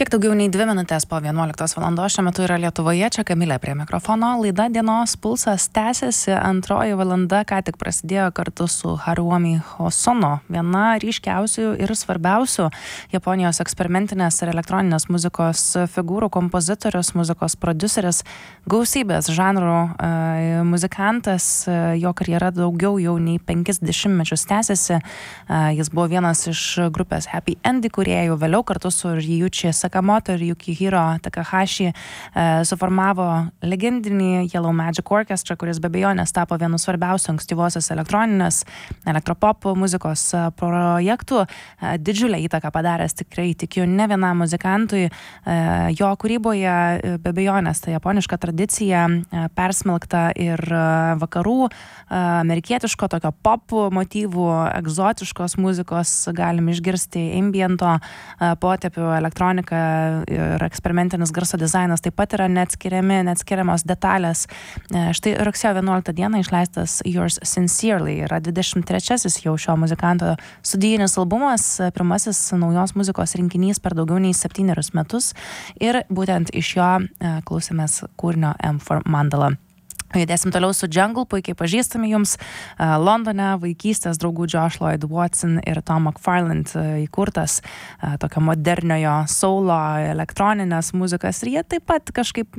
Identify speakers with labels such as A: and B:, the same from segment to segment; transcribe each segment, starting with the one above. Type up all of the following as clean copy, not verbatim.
A: Kiek daugiau nei 2 minutės po 11 valandos šiuo metu yra Lietuvoje, čia Kamilė prie mikrofono. Laida Dienos pulsas tęsiasi, antroji valanda ką tik prasidėjo kartu su Haruomi Hosono, viena ryškiausių ir svarbiausių Japonijos eksperimentinės ir elektroninės muzikos figūrų, kompozitorius, muzikos prodiuseris, gausybės žanrų muzikantas, jo karjera daugiau jau nei 50 mečius tęsiasi. Jis buvo vienas iš grupės Happy End įkūrėjų, vėliau kartu su Ryuichi Sakamoto ir Yukihiro Takahashi suformavo legendinį Yellow Magic Orchestra, kuris be abejonės tapo vienu svarbiausių ankstyvosios elektroninės elektropop muzikos projektų. Didžiulę įtaką padaręs, tikrai tikiu, ne vienam muzikantui. Jo kūryboje be abejonės ta japoniška tradicija persmelkta ir vakarų, amerikietiško tokio pop motyvų, egzotiškos muzikos, galim išgirsti ambiento potėpių, elektroniką ir eksperimentinis garso dizainas taip pat yra neatskiriamos detalės. Štai rugsėjo 11 dieną išleistas Yours Sincerely yra 23-asis jau šio muzikanto studijinis albumas, pirmasis naujos muzikos rinkinys per daugiau nei 7 metus ir būtent iš jo klausėmės kūrinio M for Mandala. Judėsim toliau su Jungle, puikiai pažįstami jums. Londone vaikystės draugų Josh Lloyd Watson ir Tom McFarland įkurtas tokio moderniojo soulo elektroninės muzikas. Ir jie taip pat kažkaip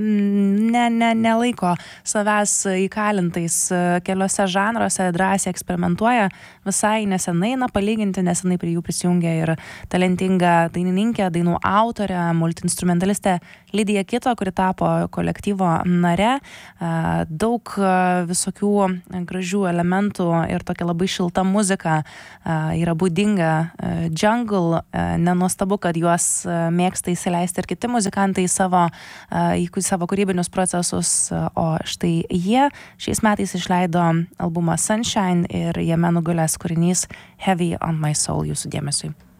A: nelaiko savęs įkalintais keliose žanruose, drąsiai eksperimentuoja. Visai nesenai, palyginti nesenai prie jų prisijungė ir talentinga dainininkė, dainų autorė, multiinstrumentalistė Lidija Kito, kuri tapo kolektyvo nare. Daug visokių gražių elementų ir tokia labai šilta muzika yra būdinga Jungle. Nenuostabu, kad juos mėgsta įsileisti ir kiti muzikantai į savo kūrybinius procesus. O štai jie šiais metais išleido albumą Sunshine ir jame nugulęs kūrinys Heavy on My Soul jūsų dėmesiui.